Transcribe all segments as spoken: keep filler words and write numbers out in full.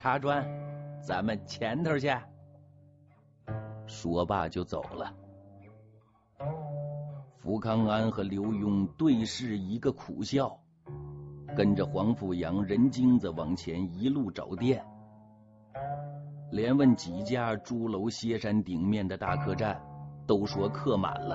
茶砖，咱们前头去。说罢就走了。福康安和刘墉对视一个苦笑，跟着黄富阳、任金子往前一路找店，连问几家朱楼歇山顶面的大客栈，都说客满了。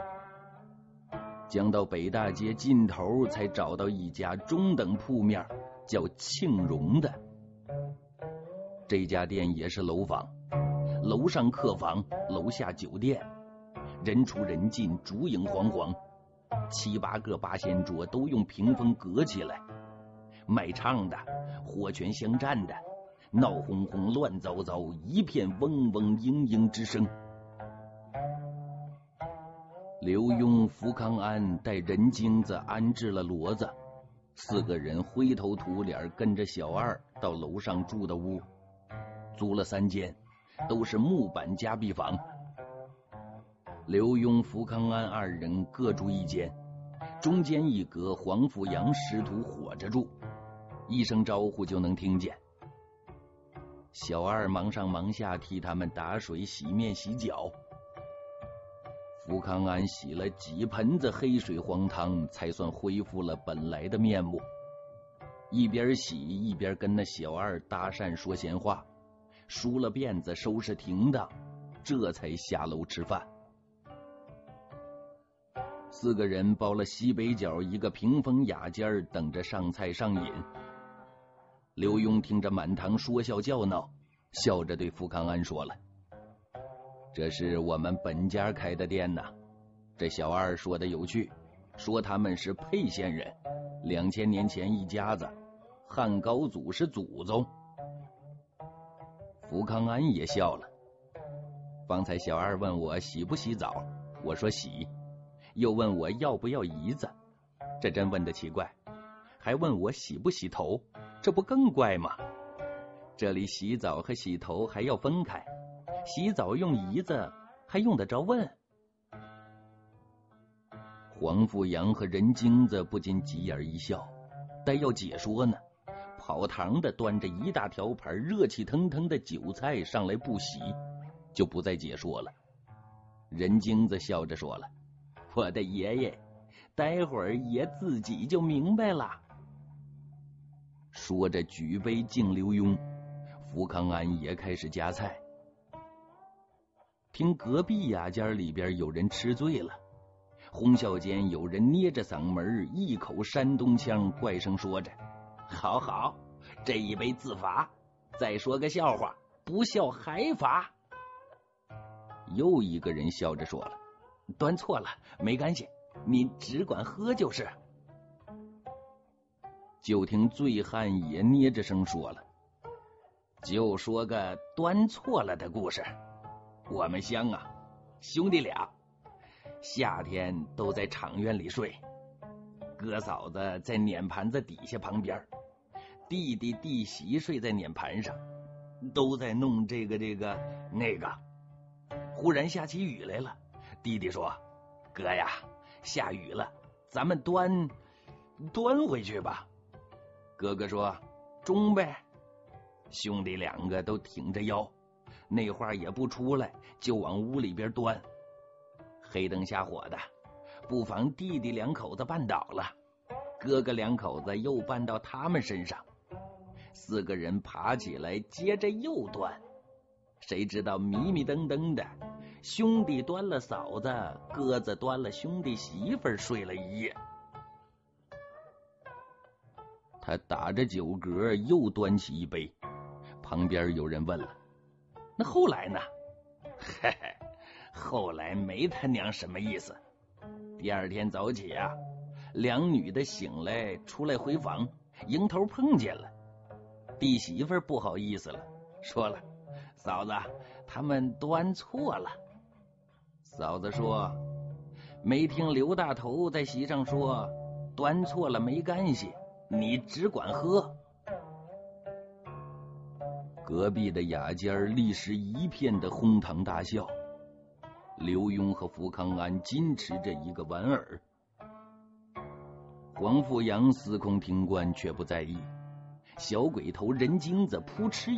将到北大街尽头，才找到一家中等铺面，叫庆荣的。这家店也是楼房，楼上客房，楼下酒店，人出人进，烛影晃晃，七八个八仙桌都用屏风隔起来，卖唱的，火拳相战的，闹哄哄，乱糟糟，一片嗡嗡嘤嘤之声。刘墉、福康安带任金子安置了骡子，四个人灰头土脸跟着小二到楼上住的屋，租了三间，都是木板夹壁房。刘墉、福康安二人各住一间，中间一格黄富阳师徒伙着住，一声招呼就能听见。小二忙上忙下替他们打水、洗面、洗脚。福康安洗了几盆子黑水黄汤，才算恢复了本来的面目。一边洗一边跟那小二搭讪说闲话，梳了辫子，收拾停当，这才下楼吃饭。四个人包了西北角一个屏风雅间，等着上菜上饮。刘墉听着满堂说笑叫闹，笑着对福康安说了：“这是我们本家开的店呐。”这小二说的有趣，说他们是沛县人，两千年前一家子，汉高祖是祖宗。福康安也笑了。方才小二问我洗不洗澡，我说洗，又问我要不要姨子，这真问得奇怪，还问我洗不洗头，这不更怪吗？这里洗澡和洗头还要分开，洗澡用姨子还用得着问？黄富阳和任金子不禁急眼一笑，待要解说呢，跑堂的端着一大条盘热气腾腾的酒菜上来不洗，就不再解说了。任金子笑着说了：“我的爷爷，待会儿爷自己就明白了。”说着举杯敬刘墉，福康安也开始夹菜。听隔壁雅间里边有人吃醉了，哄笑间有人捏着嗓门，一口山东腔，怪声说着：“好好，这一杯自罚，再说个笑话，不笑还罚。”又一个人笑着说了：“端错了没关系，你只管喝就是。”就听醉汉也捏着声说了：“就说个端错了的故事。我们乡啊，兄弟俩夏天都在场院里睡，哥嫂子在碾盘子底下旁边，弟弟弟媳睡在碾盘上，都在弄这个这个那个。忽然下起雨来了，弟弟说：‘哥呀，下雨了，咱们端端回去吧。’哥哥说：‘中呗。’兄弟两个都挺着腰，那话也不出来，就往屋里边端。黑灯瞎火的，不妨弟弟两口子绊倒了，哥哥两口子又绊到他们身上，四个人爬起来接着又端。谁知道迷迷瞪瞪的，兄弟端了嫂子，哥子端了兄弟媳妇儿，睡了一夜。他打着酒嗝又端起一杯，旁边有人问了：“那后来呢？”嘿嘿，后来没他娘什么意思。第二天早起啊，两女的醒来出来回房，迎头碰见了。弟媳妇不好意思了，说了：“嫂子，他们端错了。”嫂子说：“没听刘大头在席上说，端错了没干系，你只管喝。”隔壁的雅间立时一片的哄堂大笑。刘墉和福康安矜持着一个莞尔，黄富阳司空听官却不在意， 小鬼头人精子扑哧